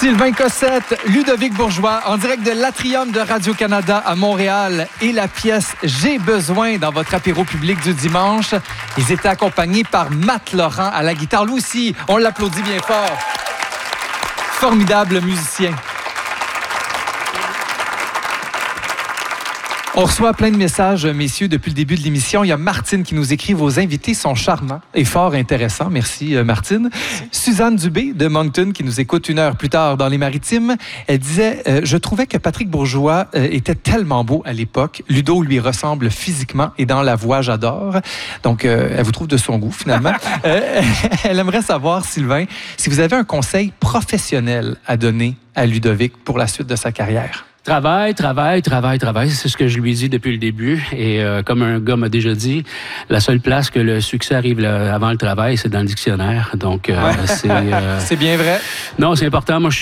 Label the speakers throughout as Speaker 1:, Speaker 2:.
Speaker 1: Sylvain Cossette, Ludovic Bourgeois, en direct de l'Atrium de Radio-Canada à Montréal et la pièce « J'ai besoin » dans votre apéro public du dimanche. Ils étaient accompagnés par Matt Laurent à la guitare. Lui aussi, on l'applaudit bien fort. Formidable musicien. On reçoit plein de messages, messieurs, depuis le début de l'émission. Il y a Martine qui nous écrit « Vos invités sont charmants et fort intéressants. » Merci, Martine. Merci. Suzanne Dubé de Moncton qui nous écoute 1 heure plus tard dans les Maritimes. Elle disait « Je trouvais que Patrick Bourgeois était tellement beau à l'époque. Ludo lui ressemble physiquement et dans la voix, j'adore. » Donc, elle vous trouve de son goût, finalement. Elle aimerait savoir, Sylvain, si vous avez un conseil professionnel à donner à Ludovic pour la suite de sa carrière.
Speaker 2: Travail. C'est ce que je lui dis depuis le début. Et comme un gars m'a déjà dit, la seule place que le succès arrive avant le travail, c'est dans le dictionnaire. Donc,
Speaker 1: c'est bien vrai.
Speaker 2: Non, c'est important. Moi,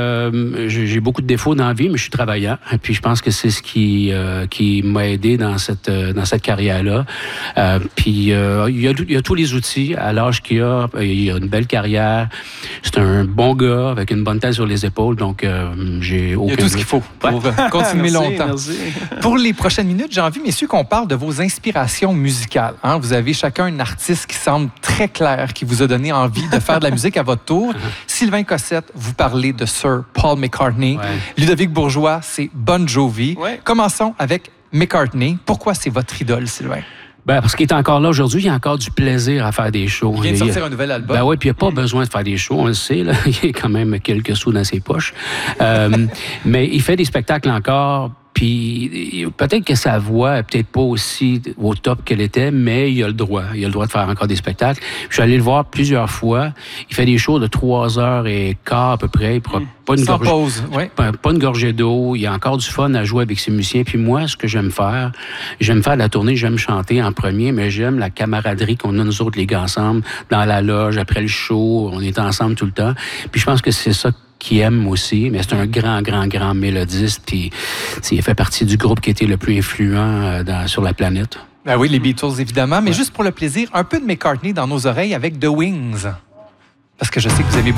Speaker 2: j'ai beaucoup de défauts dans la vie, mais je suis travaillant. Et puis, je pense que c'est ce qui m'a aidé dans cette carrière-là. Puis, il y a tous les outils à l'âge qu'il a une belle carrière. C'est un bon gars avec une bonne tête sur les épaules. Donc, j'ai aucun...
Speaker 1: Il y a tout ce qu'il faut pour continuer longtemps. Merci. Pour les prochaines minutes, j'ai envie, messieurs, qu'on parle de vos inspirations musicales. Hein? Vous avez chacun un artiste qui semble très clair, qui vous a donné envie de faire de la musique à votre tour. Sylvain Cossette, vous parlez de Sir Paul McCartney. Ouais. Ludovic Bourgeois, c'est Bon Jovi. Ouais. Commençons avec McCartney. Pourquoi c'est votre idole, Sylvain?
Speaker 2: Ben, parce qu'il est encore là aujourd'hui, il y a encore du plaisir à faire des shows.
Speaker 1: Il vient de sortir un nouvel album.
Speaker 2: Ben oui, puis il n'y a pas besoin de faire des shows, on le sait, là. Il y a quand même quelques sous dans ses poches. Mais il fait des spectacles encore. Puis peut-être que sa voix n'est peut-être pas aussi au top qu'elle était, mais il a le droit. Il a le droit de faire encore des spectacles. Je suis allé le voir plusieurs fois. Il fait des shows de 3h15 à peu près. Il prend pas une
Speaker 1: sans pause, oui.
Speaker 2: Pas une gorgée d'eau. Il y a encore du fun à jouer avec ses musiciens. Puis moi, ce que j'aime faire la tournée, j'aime chanter en premier, mais j'aime la camaraderie qu'on a nous autres, les gars, ensemble, dans la loge, après le show. On est ensemble tout le temps. Puis je pense que c'est ça qui aime aussi, mais c'est un grand mélodiste. Puis il fait partie du groupe qui était le plus influent sur la planète.
Speaker 1: Ben oui, les Beatles, évidemment. Mais juste pour le plaisir, un peu de McCartney dans nos oreilles avec The Wings. Parce que je sais que vous aimez beaucoup.